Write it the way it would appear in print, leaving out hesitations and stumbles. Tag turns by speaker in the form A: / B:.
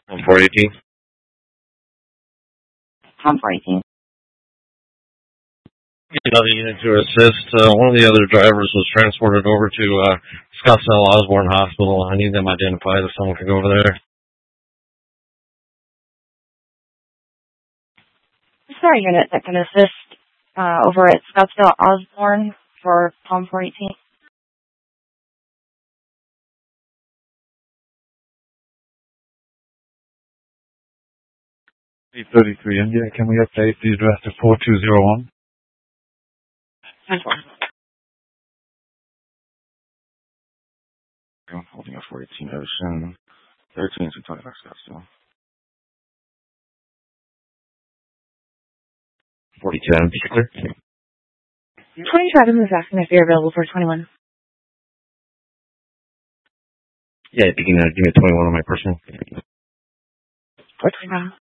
A: 418.
B: Tom 418.
A: Another unit to assist. One of the other drivers was transported over to Scottsdale Osborne Hospital. I need them identified if someone can go over there.
B: Is there a unit that can assist over at Scottsdale Osborne for Tom 418?
C: India, can we update the address to 4201?
D: I'm holding a 418 Ocean, 13 to 25 Scottsdale.
A: 42, in particular.
B: 27 is asking if you're available for 21.
A: Yeah, if you can give me 21 on my personal.
B: For 21.